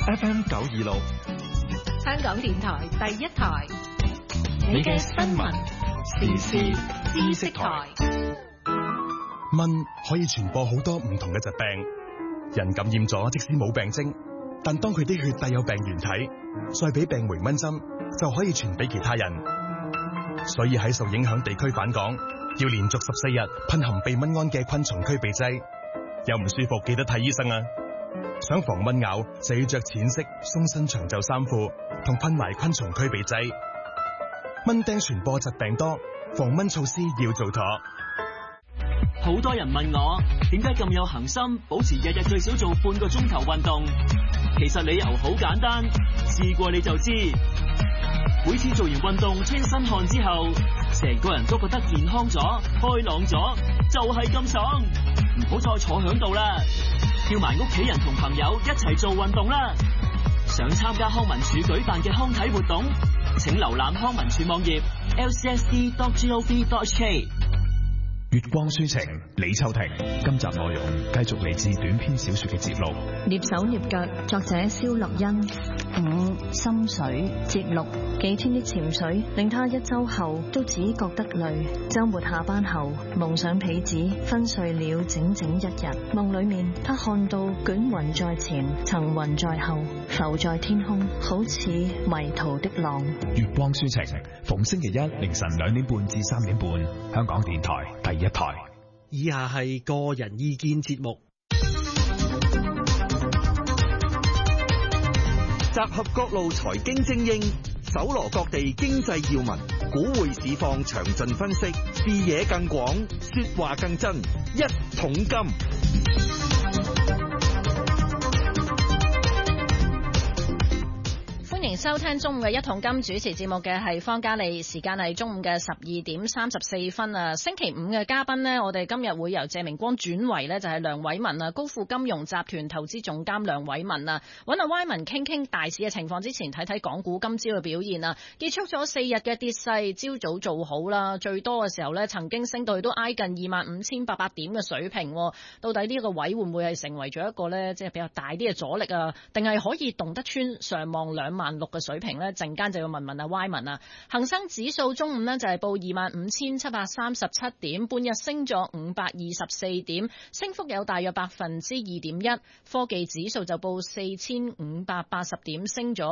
FM 926， 香港電台第一台，你嘅新聞時事知識台。 蚊可以傳播好多唔同嘅疾病，人感染咗即使冇病徵，但當佢啲血帶有病原體，再俾病媒蚊針，就可以傳俾其他人。所以喺受影響地區返港，要連續14日噴含避蚊胺嘅昆蟲驅避劑。有唔舒服記得睇醫生啊！想防蚊咬就要着淺色鬆身長袖衫褲，同噴埋昆蟲驅避劑。蚊叮傳播疾病多，防蚊措施要做妥。 好多人問我點解咁有恒心，保持日日最少做半個鐘頭運動。其實理由好簡單，試過你就知。每次做完運動清身汗之後，成個人都覺得健康咗、開朗咗，就係咁爽。唔好再坐響度啦，叫埋屋企人同朋友一齊做運動啦。想參加康文署舉辦嘅康體活動，請瀏覽康文署網頁 lcsd.gov.hk。 月光書情，李秋婷。今集內容繼續嚟自短篇小說嘅節錄。 躡手躡腳，作者蕭立欣。5心水節錄，幾天的潛水令他一周後都只覺得累。周末下班後，夢想被子昏睡了整整一日。夢裏面，他看到捲雲在前，層雲在後，浮在天空，好似迷途的浪。 月光書情，逢星期一凌晨2點半至3點半，香港電台第一台。 以下係個人意見節目， 集合各路財經精英，搜羅各地經濟要聞，股匯市況詳盡分析，視野更廣，說話更真，一桶金。 歡迎收聽中午嘅一桶金，主持節目嘅係方嘉莉，時間係中午嘅12點34分啊！星期五嘅嘉賓呢，我哋今日會由謝明光轉為呢就係梁偉文啊，高富金融集團投資總監梁偉文啊，揾阿 Y 文傾傾大市嘅情況之前，睇睇港股今朝嘅表現啊！結束咗4日嘅跌勢，朝早做好啦，最多嘅時候呢曾經升到去都挨近25,800點嘅水平，到底呢個位會唔會係成為咗一個呢即係比較大啲嘅阻力啊？定係可以動得穿上望26000嘅水平呢？陣間就要問問阿 Y 文啊。恒生指數中午呢就係報25,737點，半日升咗524點，升幅有大約2.1%。科技指數就報4,580點，升咗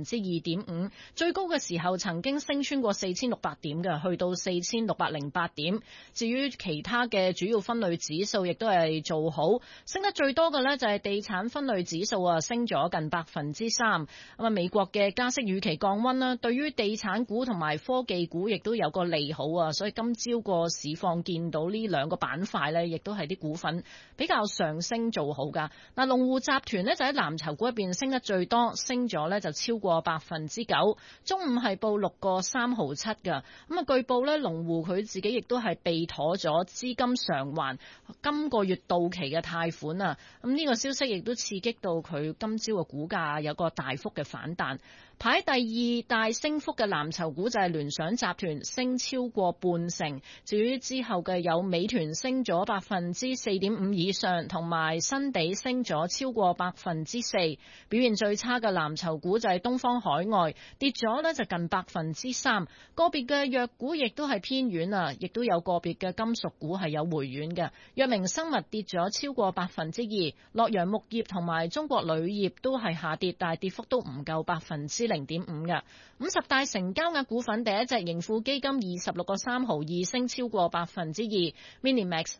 2.5%。最高嘅時候曾經升穿過4,600點嘅，去到4,608點。至於其他嘅主要分類指數，亦都係做好，升得最多嘅呢就係地產分類指數啊，升咗近3%。咁啊，美國嘅加息預期降溫啦，對於地產股同埋科技股亦都有個利好啊，所以今朝個市況見到呢兩個板塊呢，亦都係啲股份比較上升做好噶。嗱，龍湖集團呢，就喺藍籌股入邊升得最多，升咗呢就超過9%。中午係報6個3毫7噶。咁啊，據報呢，龍湖佢自己亦都係備妥咗資金償還今個月到期嘅貸款啊。咁呢個消息亦都刺激到佢今朝嘅股價有個大幅嘅反彈。排第2大升幅嘅藍籌股就係聯想集團，升超過半成。至於之後嘅有美團升咗4.5%以上，同埋新地升咗超過4%。表現最差嘅藍籌股就係東方海外，跌咗呢就近3%。個別嘅藥股亦都係偏軟啊，亦都有個別嘅金屬股係有回軟嘅。藥明生物跌咗超過2%，洛陽木業同埋中國鋁業都係下跌，但係跌幅都唔夠0.5%嘅。50大成交額股份，第一隻盈富基金26個3毫2，升超過2%。Minimax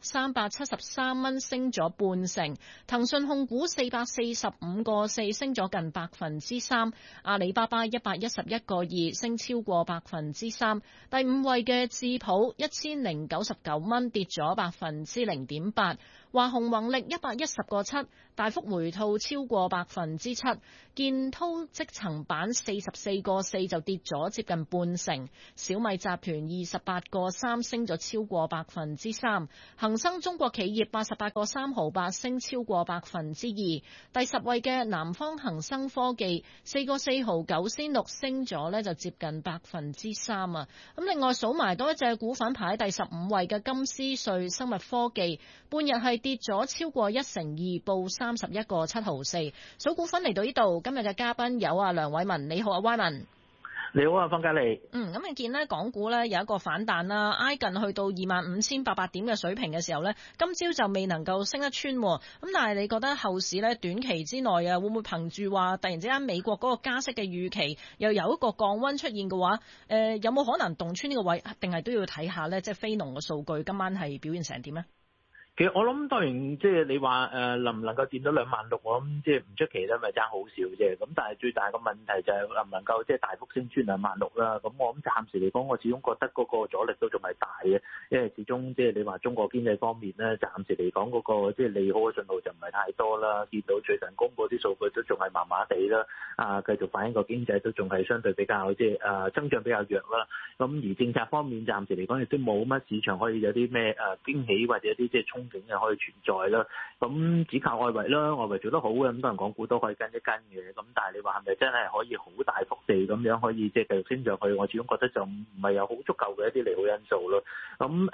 373蚊，升咗半成。騰訊控股445個4，升咗近3%。阿里巴巴111個2，升超過3%。第5位嘅智普1099蚊，跌咗0.8%。華虹宏力110個7，大幅回吐超過7%。建滔積層板44個4，就跌咗接近半成。小米集團28個3，升咗超過3%。恒生中國企業88個3毫8，升超過2%。第10位嘅南方恒生科技4個4毫9仙6，升咗呢就接近3%啊。咁另外數埋多一隻股份，排喺第15位嘅金斯瑞生物科技，半日係跌咗超過1成2，報31個7毫4。數股份嚟到呢度，今日嘅嘉賓有梁偉文，你好啊，偉文。 你好啊，方嘉莉。 咁你見呢港股呢有一個反彈啦，挨近去到25,800點嘅水平嘅時候呢，今朝就未能夠升得穿。咁但係你覺得後市呢短期之內啊，會唔會憑住話突然之間美國嗰個加息嘅預期又有一個降溫出現嘅話，有冇可能動穿呢個位？定係都要睇下呢？即係非農嘅數據今晚係表現成點呢？ 其實我諗當然即係你話能唔能夠見到26,000，我諗即係唔出奇啦，咪爭好少啫。咁但係最大嘅問題就係能唔能夠即係大幅升穿26,000啦。咁我諗暫時嚟講，我始終覺得嗰個阻力都仲係大嘅，因為始終即係你話中國經濟方面咧，暫時嚟講嗰個即係利好嘅信號就唔係太多啦。見到最近公佈啲數據都仲係麻麻地啦，繼續反映個經濟都仲係相對比較即係增長比較弱啦。咁而政策方面暫時嚟講亦都冇乜市場可以有啲咩驚喜或者一啲即係衝景嘅可以存在啦，咁只靠外圍啦，外圍做得好嘅，咁多人港股都可以跟一跟嘅，咁但係你話係咪真係可以好大幅地咁樣可以即係繼續升上去？我始終覺得就唔係有好足夠嘅一啲利好因素咯。咁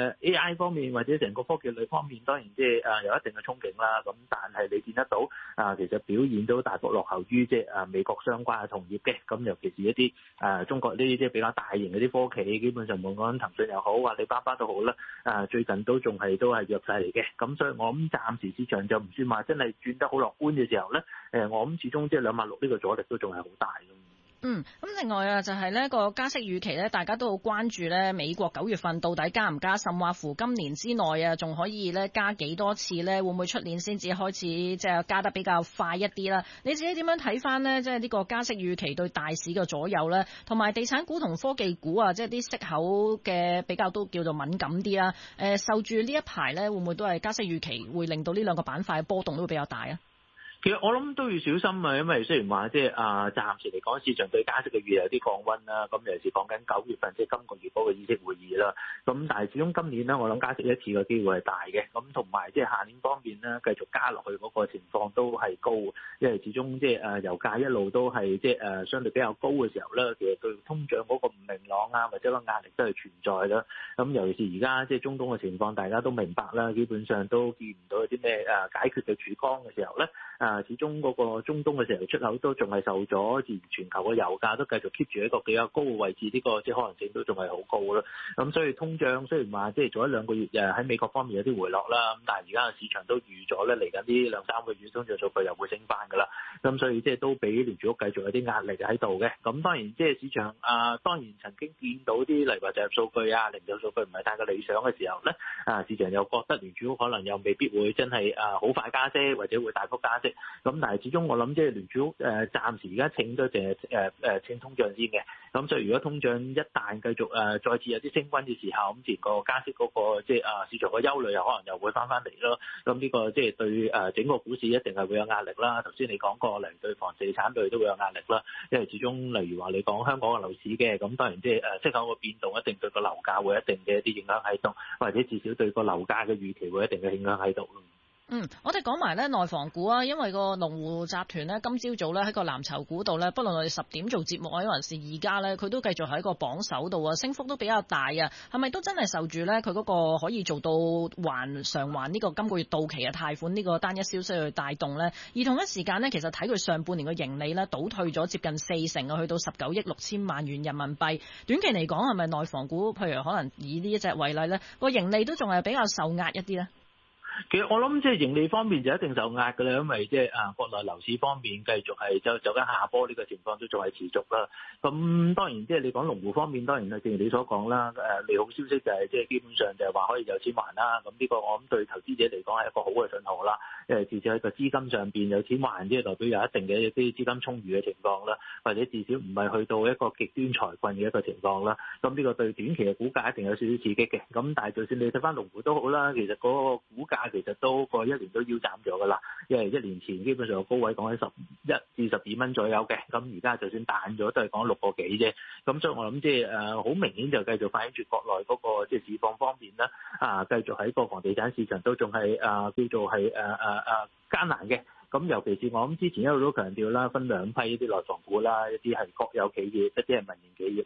AI 方面或者成個科技類方面，當然即係有一定嘅憧憬啦。咁但係你見得到其實表現都大幅落後於即係美國相關嘅同業嘅。咁尤其是一啲中國呢啲即係比較大型嗰啲科企，基本上無論騰訊又好，阿里巴巴都好啦，最近都係弱勢嚟嘅。咁所以我諗暫時市場就唔算話真係轉得好樂觀嘅時候咧，我諗始終即係26,000呢個阻力都仲係好大咯。 咁另外啊，就係呢個加息預期咧，大家都好關注咧，美國9月份到底加唔加，甚或乎今年之內啊，仲可以咧加幾多次咧？會唔會出年先至開始即係加得比較快一啲啦？你自己點樣睇翻呢？即係呢個加息預期對大市嘅左右咧，同埋地產股同科技股啊，即係啲息口嘅比較都叫做敏感啲啊。受住呢一排咧，會唔會都係加息預期會令到呢兩個板塊嘅波動都會比較大啊？ 其實我諗都要小心啊，因為雖然話即係暫時嚟講市場對加息嘅預期有啲降溫啦，咁尤其是講緊9月份即係今個月嗰個議息會議啦。咁但係始終今年呢，我諗加息一次嘅機會係大嘅。咁同埋即係下年方面呢，繼續加落去嗰個情況都係高，因為始終即係油價一路都係即係相對比較高嘅時候咧，其實對通脹嗰個唔明朗啊或者個壓力都係存在啦。咁尤其是而家即係中東嘅情況，大家都明白啦，基本上都見唔到有啲咩解決嘅曙光嘅時候咧。始終嗰個中東嘅石油出口都仲係受咗，自然全球嘅油價都繼續 keep 住一個比較高嘅位置，呢個即係可能性都仲係好高啦。咁所以通脹雖然話即係早1-2個月喺美國方面有啲回落啦，咁但係而家嘅市場都預咗咧嚟緊呢2-3個月通脹數據又會升翻㗎啦。咁所以即係都俾聯儲局繼續有啲壓力喺度嘅。咁當然即係市場當然曾經見到啲例如話就業數據零售數據唔係太過理想嘅時候咧，市場又覺得聯儲局可能又未必會真係好快加息或者會大幅加息。咁但係始終我諗即係聯儲局暫時而家稱都淨係稱通脹先嘅。咁所以如果通脹一旦繼續再次有啲升溫嘅時候，咁自然個加息嗰個即係市場個憂慮又可能又會翻嚟咯。咁呢個即係對整個股市一定係會有壓力啦。頭先你講過嚟對房地產類都會有壓力啦，因為始終例如話你講香港嘅樓市嘅，咁當然即係息口個變動一定對個樓價會有一定嘅一啲影響喺度，或者至少對個樓價嘅預期會有一定嘅影響喺度。 我哋講埋咧內房股啊，因為個龍湖集團咧今朝早咧喺個藍籌股度咧，不論我哋10點做節目啊，還是而家咧，佢都繼續喺個榜首度啊，升幅都比較大啊。係咪都真係受住咧佢嗰個可以做到償還呢個今個月到期嘅貸款呢個單一消息去帶動咧？而同一時間呢，其實睇佢上半年嘅盈利咧倒退咗接近40%啊，去到19億6千萬元人民幣。短期嚟講係咪內房股，譬如可能以呢一隻為例咧，個盈利都仲係比較受壓一啲咧？ 其實我諗即係盈利方面就一定受壓㗎啦，因為即係國內樓市方面繼續係走緊下坡，呢個情況都仲係持續啦。咁當然即係你講龍湖方面，當然係正如你所講啦，利好消息就係即係基本上就係話可以有錢還啦。咁呢個我諗對投資者嚟講係一個好嘅信號啦。至少喺個資金上邊有錢還，即係代表有一定嘅一啲資金充裕嘅情況啦，或者至少唔係去到一個極端財困嘅一個情況啦。咁呢個對短期嘅股價一定有少少刺激嘅。咁但係就算你睇翻龍湖都好啦，其實嗰個股價其實都過1年都腰斬咗㗎啦，因為1年前基本上高位講喺11至12蚊左右嘅，咁而家就算彈咗都係講6個幾啫。咁所以我諗即係好明顯就繼續反映住國內嗰個即係市況方面啦，繼續喺個房地產市場都仲係叫做係艱難嘅。咁尤其是我諗之前一路都強調啦，分兩批啲內房股啦，一啲係國有企業，一啲係民營企業啦。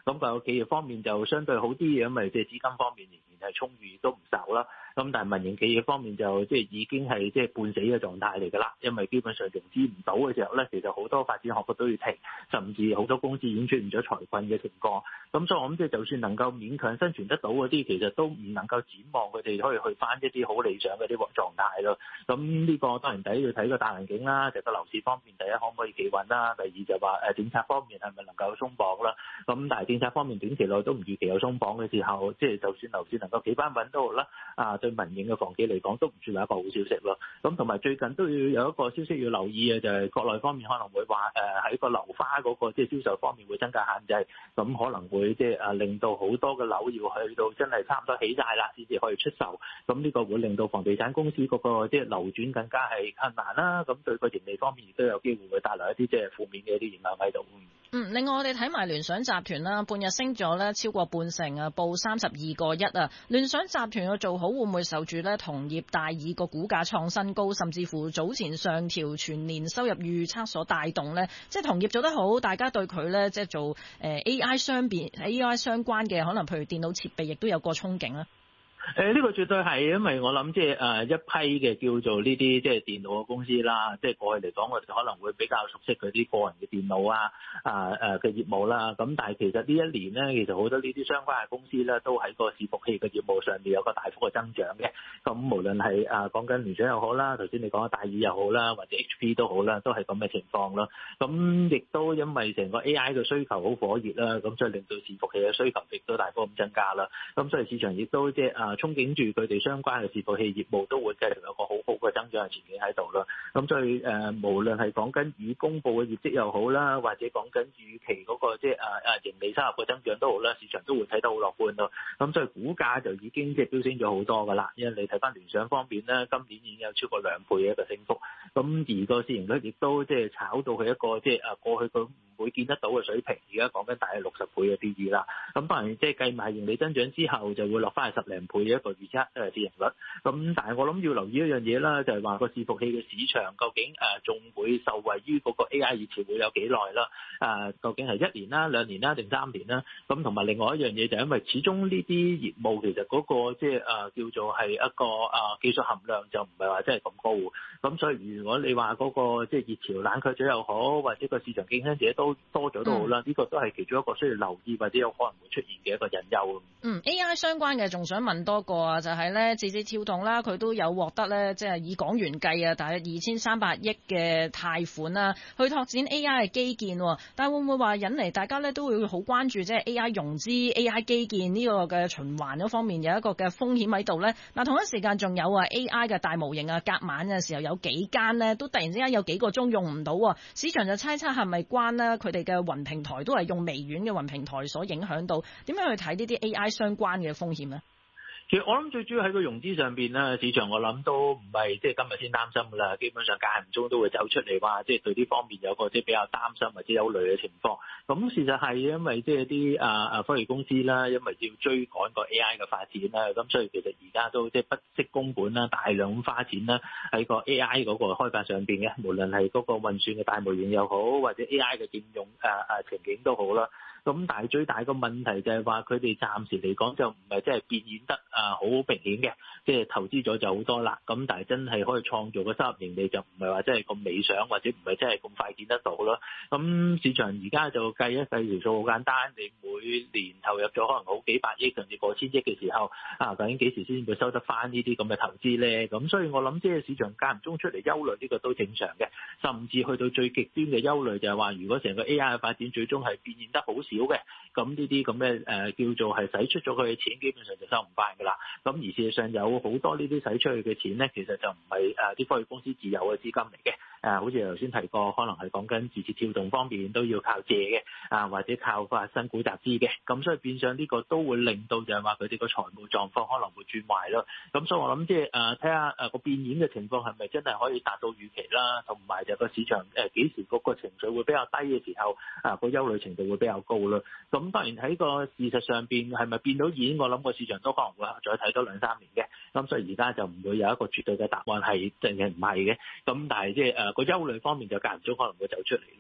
咁個企業方面就相對好啲，因為即係資金方面仍然係充裕，都唔愁啦。咁但係民營企業方面就即係已經係即係半死嘅狀態嚟㗎啦，因為基本上融資唔到嘅時候咧，其實好多發展項目都要停，甚至好多公司已經出現咗財困嘅情況。咁所以我諗即係就算能夠勉強生存得到嗰啲，其實都唔能夠展望佢哋可以去翻一啲好理想嘅啲狀態咯。咁呢個當然第一要睇個大環境啦，就個樓市方面第一可唔可以企穩啦，第二就話政策方面係咪能夠鬆綁啦。咁但係政策方面短期內都唔預期有鬆綁嘅時候，即係就算樓市能夠企翻穩都好啦，對民營嘅房企嚟講都唔算係一個好消息咯。咁同埋最近都要有一個消息要留意嘅，就係國內方面可能會話喺個樓花嗰個即係銷售方面會增加限制，咁可能會即係令到好多嘅樓要去到真係差唔多起晒啦，先至可以出售。咁呢個會令到房地產公司嗰個即係流轉更加係困難啦。咁對個盈利方面亦都有機會會帶來一啲即係負面嘅一啲影響喺度。 另外我哋睇埋聯想集團啦，半日升咗咧超過半成啊，報32個1啊。聯想集團嘅做好會唔會受住咧同業大耳個股價創新高，甚至乎早前上調全年收入預測所帶動咧？即係同業做得好，大家對佢咧即係做AI 相關嘅，可能譬如電腦設備，亦都有個憧憬啦。 呢個絕對係，因為我諗即係一批嘅叫做呢啲即係電腦嘅公司啦，即係過去嚟講，我哋可能會比較熟悉佢啲個人嘅電腦嘅業務啦。咁但係其實呢一年咧，其實好多呢啲相關嘅公司咧，都喺個伺服器嘅業務上面有個大幅嘅增長嘅。咁無論係講緊聯想又好啦，頭先你講嘅戴爾又好啦，或者 HP 都好啦，都係咁嘅情況咯。咁亦都因為成個 AI 嘅需求好火熱啦，咁所以令到伺服器嘅需求亦都大幅咁增加啦。咁所以市場亦都即係憧憬住佢哋相關嘅伺服器業務都會繼續有個好好嘅增長嘅前景喺度啦。咁所以無論係講緊已公佈嘅業績又好啦，或者講緊預期嗰個即係盈利收入嘅增長都好啦，市場都會睇得好樂觀咯。咁所以股價就已經即係飆升咗好多㗎啦。因為你睇翻聯想方面咧，今年已經有超過2倍嘅一個升幅。咁而個市盈率亦都即係炒到佢一個即係過去佢唔會見得到嘅水平，而家講緊大概60倍嘅 PE 啦。咁當然即係計埋盈利增長之後，就會落翻係10零倍嘅一個預測市盈率。咁但係我諗要留意一樣嘢啦，就係話個伺服器嘅市場究竟仲會受惠於嗰個 AI 熱潮會有幾耐啦？究竟係1年啦、2年啦定3年啦？咁同埋另外一樣嘢就係因為始終呢啲業務其實嗰個即係叫做係一個技術含量就唔係話真係咁高。咁所以如果你話嗰個即係熱潮冷卻咗又好，或者個市場競爭者都多咗都好啦，呢個都係其中一個需要留意或者有可能會出現嘅一個隱憂。 AI 相關嘅仲想問多個啊，就係咧字節跳動啦，佢都有獲得咧即係以港元計啊，大約2300億嘅貸款啦，去拓展 AI 嘅基建。但係會唔會話引嚟大家咧都會好關注即係 AI 融資、AI 基建呢個嘅循環嗰方面有一個嘅風險喺度咧？嗱，同一時間仲有AI 嘅大模型隔晚嘅時候有幾間咧都突然之間有幾個鐘用唔到，市場就猜測係咪關咧佢哋嘅雲平台都係用微軟嘅雲平台所影響到？點樣去睇呢啲 AI 相關嘅風險咧？ 其實我諗最主要喺個融資上邊咧，市場我諗都唔係即係今日先擔心㗎啦，基本上間唔中都會走出嚟話，即係對呢方面有個即係比較擔心或者憂慮嘅情況。咁事實係因為即係啲科技公司啦，因為要追趕個 AI 嘅發展啦，咁所以其實而家都即係不惜工本啦，大量咁花錢啦喺個 AI 嗰個開發上邊嘅，無論係嗰個運算嘅大模型又好，或者 AI 嘅應用情景都好啦。咁但係最大個問題就係話佢哋暫時嚟講就唔係真係變現得好明顯嘅，即係投資咗就好多啦。咁但係真係可以創造個收入盈利就唔係話真係咁理想，或者唔係真係咁快見得到咯。咁市場而家就計一計條數好簡單，你每年投入咗可能好幾百億甚至過千億嘅時候，究竟幾時先會收得翻呢啲咁嘅投資咧？咁所以我諗即係市場間唔中出嚟憂慮呢個都正常嘅，甚至去到最極端嘅憂慮就係話，如果成個 AI 嘅發展最終係變現得好少嘅，咁呢啲咁嘅叫做係使出咗佢嘅錢，基本上就收唔翻㗎啦。咁而事實上有好多呢啲使出去嘅錢咧，其實就唔係啲科技公司自有嘅資金嚟嘅。好似頭先提過，可能係講緊字節跳動方面都要靠借嘅，或者靠發新股集資嘅。咁所以變相呢個都會令到就係話佢哋個財務狀況可能會轉壞咯。咁所以我諗即係睇下個變現嘅情況係咪真係可以達到預期啦，同埋就個市場幾時嗰個情緒會比較低嘅時候，個憂慮程度會比較高咯。咁當然喺個事實上邊係咪變到現，我諗個市場都可能會再睇多2-3年嘅。咁所以而家就唔會有一個絕對嘅答案係定係唔係嘅。咁但係即係個憂慮方面就間唔中可能會走出嚟咯。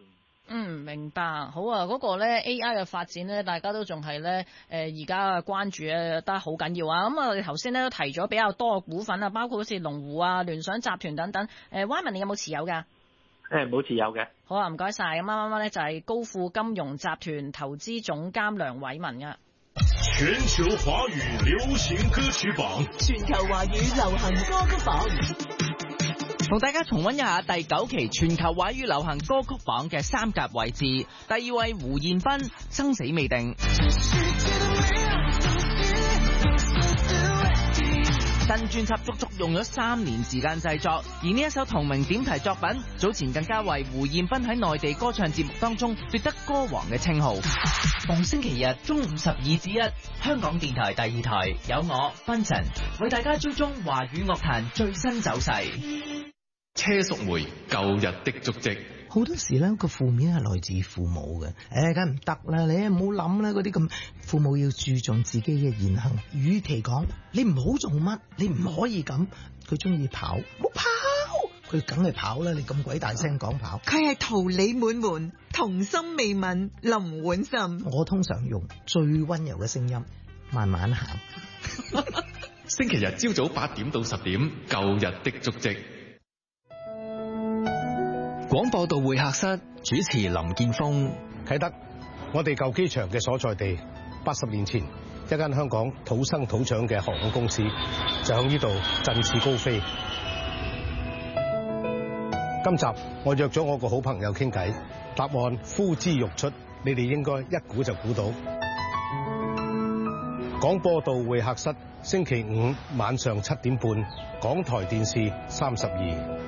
明白。好啊，嗰個咧 AI 嘅發展咧，大家都仲係咧而家關注咧，得好緊要啊。咁我哋頭先咧都提咗比較多嘅股份啊，包括好似龍湖啊、聯想集團等等。Wyman 你有冇持有㗎？ 冇持有嘅。 好啊，唔該晒。咁啱咧就係高富金融集團投資總監梁偉文㗎。 全球華語流行歌曲榜， 全球華語流行歌曲榜，同大家重溫一下第9期全球華語流行歌曲榜嘅3甲位置。第2位胡彥斌，生死未定。新專輯足足用咗3年時間製作，而呢一首同名點題作品，早前更加為胡彥斌喺內地歌唱節目當中奪得歌王嘅稱號。逢星期日中午12至1，香港電台第2台有我斌晨為大家追蹤華語樂壇最新走勢。 車淑梅舊日的足跡。 好多時咧個負面係來自父母嘅，梗唔得啦，你唔好諗啦，嗰啲咁父母要注重自己嘅言行，與其講你唔好做乜，你唔可以咁，佢中意跑，冇跑，佢梗係跑啦，你咁鬼大聲講跑， 佢係桃李滿門，童心未泯，林婉心。 我通常用最溫柔嘅聲音，慢慢行。 星期日朝早8點到10點，舊日的足跡。廣播道會客室主持林建峰。 啟德，我哋舊機場嘅所在地，80年前一間香港土生土長嘅航空公司就喺呢度振翅高飛。今集我約咗我個好朋友傾偈，答案呼之欲出，你哋應該一估就估到。廣播道會客室，星期5晚上7點半，港台電視32。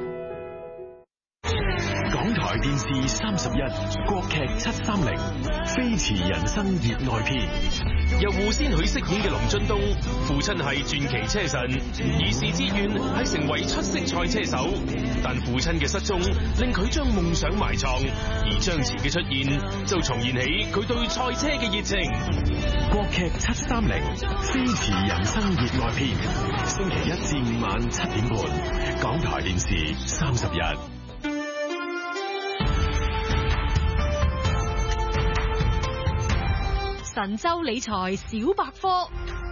港台電視31國劇730飛馳人生熱愛篇， 由胡先煦飾演嘅龍俊東，父親係傳奇車神，兒時志願係成為出色賽車手，但父親嘅失蹤令佢將夢想埋藏，而張弛嘅出現就重燃起佢對賽車嘅熱情。 國劇730飛馳人生熱愛篇，星期1至5晚7點半，港台電視31。 神州理財小百科。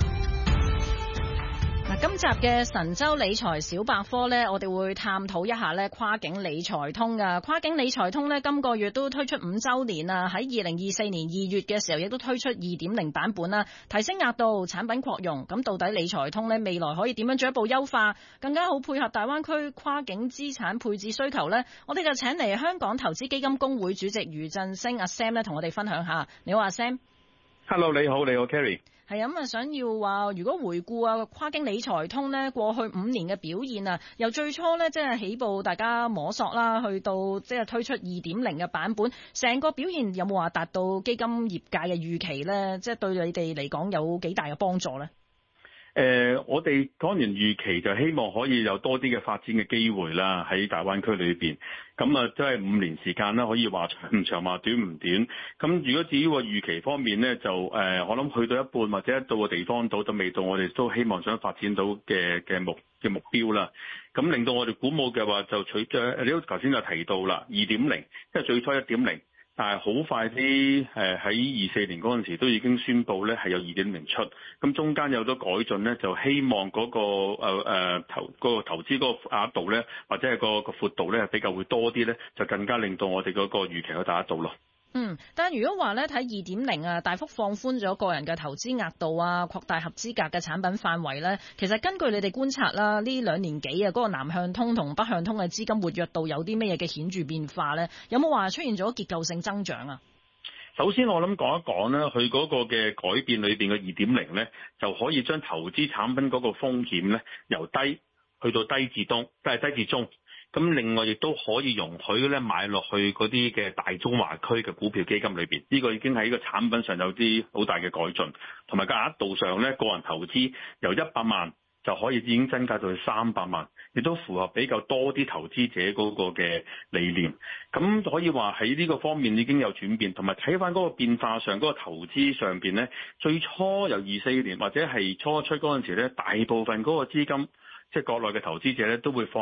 今集嘅神州理財小百科呢，我哋會探討一下呢跨境理財通㗎。跨境理財通呢，今個月都推出5週年啦，喺2024年2月嘅時候亦都推出 2.0 版本啦，提升額度、產品擴容。咁到底理財通呢未來可以點樣進一步優化，更加好配合大灣區跨境資產配置需求呢？我哋就請嚟香港投資基金公會主席余振昇阿 Sam 呢，同我哋分享下。你好阿 Sam。Hello， 你好 Kerry。 係咁啊，想要話如果回顧啊跨境理財通呢過去5年嘅表現啊，由最初呢即係起步大家摸索啦，去到即係推出 2.0 嘅版本，成個表現有冇話達到基金業界嘅預期呢？即係對你哋嚟講有幾大嘅幫助呢？ 我哋當然預期就希望可以有多啲嘅發展嘅機會啦，喺大灣區裏邊。咁啊，即係5年時間啦，可以話長唔長，話短唔短。咁如果至於個預期方面呢，就我諗去到一半或者到個地方度，就未到我哋都希望想發展到嘅目標啦。咁令到我哋鼓舞嘅話，就你都頭先就提到啦，2.0，即係最初1.0。但係好快啲，喺24年嗰陣時都已經宣布咧係有 2.0 出，咁中間有咗改進咧，就希望嗰個投資嗰個額度咧，或者係個闊度咧係比較會多啲咧，就更加令到我哋嗰個預期去達得到咯。 但係如果話咧睇 2.0 啊，大幅放寬咗個人嘅投資額度啊，擴大合資格嘅產品範圍咧，其實根據你哋觀察啦，呢2年幾啊，嗰個南向通同北向通嘅資金活躍度有啲咩嘢嘅顯著變化咧？有冇話出現咗結構性增長啊？ 首先我諗講一講咧，佢嗰個嘅改變裏邊嘅 2.0 咧，就可以將投資產品嗰個風險咧由低去到低至中。咁另外亦都可以容許咧買落去嗰啲嘅大中華區嘅股票基金裏邊，呢個已經喺個產品上有啲好大嘅改進，同埋個額度上咧個人投資由100萬就可以已經增加到去300萬，亦都符合比較多啲投資者嗰個嘅理念。咁可以話喺呢個方面已經有轉變，同埋睇翻嗰個變化上嗰個投資上邊咧，最初由24年或者係初出嗰陣時咧，大部分嗰個資金即係國內嘅投資者咧都會放